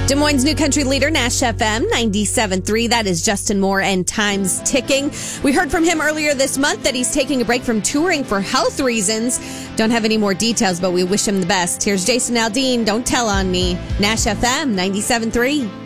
Des Moines' new country leader, Nash FM 97.3. That is Justin Moore and Time's Ticking. We heard from him earlier this month that he's taking a break from touring for health reasons. Don't have any more details, but we wish him the best. Here's Jason Aldean, Don't Tell on Me. Nash FM 97.3.